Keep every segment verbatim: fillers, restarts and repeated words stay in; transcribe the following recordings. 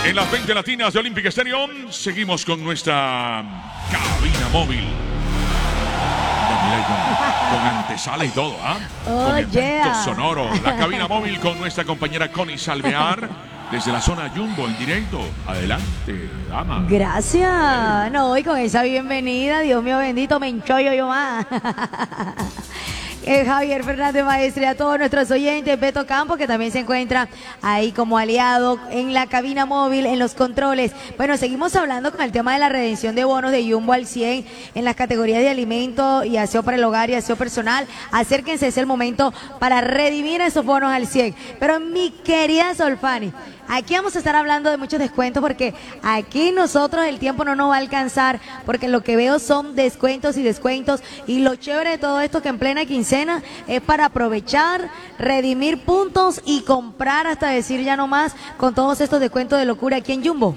En las veinte latinas de Olympic Stadium, seguimos con nuestra cabina móvil. Mira, con, con antesala y todo, ¿ah? ¿eh? Oh, con efecto yeah. sonoro. La cabina móvil con nuestra compañera Connie Salvear. Desde la zona Jumbo en directo. Adelante, dama. Gracias. No, y con esa bienvenida, Dios mío bendito, me enchoyo yo más. Eh, Javier Fernández Maestre, a todos nuestros oyentes, Beto Campo, que también se encuentra ahí como aliado en la cabina móvil, en los controles. Bueno, seguimos hablando con el tema de la redención de bonos de Jumbo al cien en las categorías de alimento y aseo para el hogar y aseo personal. Acérquense, es el momento para redimir esos bonos al cien. Pero mi querida Solfani, aquí vamos a estar hablando de muchos descuentos porque aquí nosotros el tiempo no nos va a alcanzar porque lo que veo son descuentos y descuentos y lo chévere de todo esto que en plena quincena es para aprovechar, redimir puntos y comprar hasta decir ya no más con todos estos descuentos de locura aquí en Jumbo.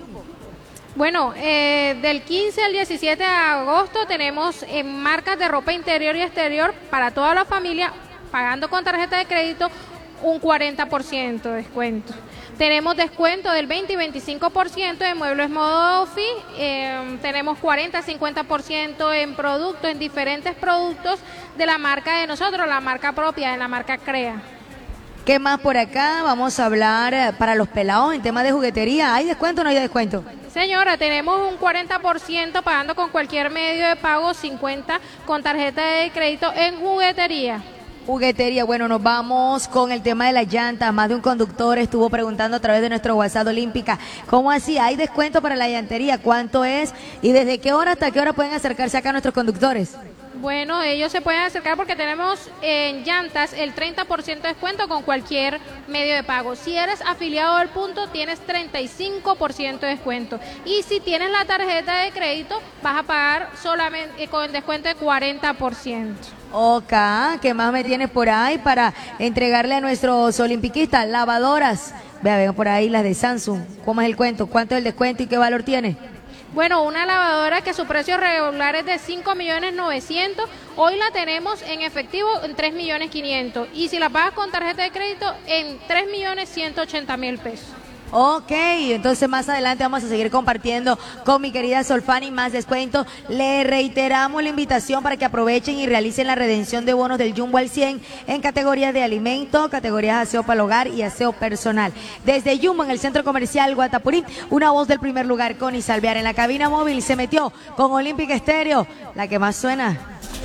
Bueno, eh, del quince al diecisiete de agosto tenemos eh, marcas de ropa interior y exterior para toda la familia pagando con tarjeta de crédito un cuarenta por ciento de descuento. Tenemos descuento del veinte y veinticinco por ciento en muebles modo office, eh, tenemos cuarenta a cincuenta por ciento en productos, en diferentes productos de la marca de nosotros, la marca propia, de la marca CREA. ¿Qué más por acá? Vamos a hablar eh, para los pelados en temas de juguetería. ¿Hay descuento o no hay descuento? Señora, tenemos un cuarenta por ciento pagando con cualquier medio de pago, cincuenta por ciento con tarjeta de crédito en juguetería. Juguetería, bueno, nos vamos con el tema de las llantas. Más de un conductor estuvo preguntando a través de nuestro WhatsApp Olímpica, ¿cómo así? ¿Hay descuento para la llantería? ¿Cuánto es? ¿Y desde qué hora hasta qué hora pueden acercarse acá nuestros conductores? Bueno, ellos se pueden acercar porque tenemos en llantas el treinta por ciento de descuento con cualquier medio de pago. Si eres afiliado al punto, tienes treinta y cinco por ciento de descuento. Y si tienes la tarjeta de crédito, vas a pagar solamente con descuento de cuarenta por ciento. Ok, ¿qué más me tienes por ahí para entregarle a nuestros olimpiquistas? Lavadoras. Vea, vengan por ahí las de Samsung. ¿Cómo es el cuento? ¿Cuánto es el descuento y qué valor tiene? Bueno, una lavadora que su precio regular es de cinco millones novecientos, hoy la tenemos en efectivo en tres millones quinientos y si la pagas con tarjeta de crédito en tres millones ciento ochenta mil pesos. Ok, entonces más adelante vamos a seguir compartiendo con mi querida Solfani más descuento. Le reiteramos la invitación para que aprovechen y realicen la redención de bonos del Jumbo al cien en categorías de alimento, categorías de aseo para el hogar y aseo personal. Desde Jumbo en el Centro Comercial Guatapurí, una voz del primer lugar, Connie Salvear. En la cabina móvil se metió con Olympic Stereo, la que más suena.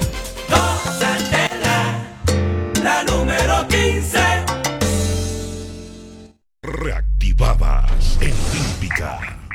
La número quince. Reactivadas en Olímpica.